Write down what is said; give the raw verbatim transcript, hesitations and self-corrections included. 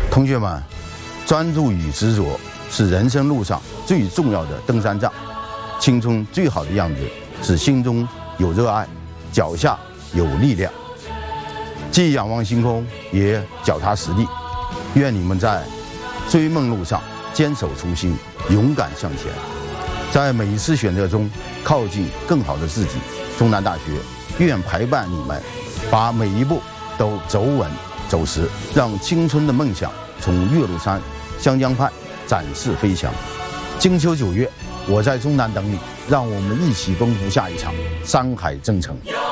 同学们，专注与执着是人生路上最重要的登山杖。青春最好的样子是心中有热爱，脚下有力量。既仰望星空，也脚踏实地。愿你们在追梦路上坚守初心，勇敢向前，在每一次选择中靠近更好的自己。中南大学愿陪伴你们，把每一步都走稳走实，让青春的梦想从岳麓山、湘江畔展翅飞翔。金秋九月，我在中南等你，让我们一起奔赴下一场山海征程。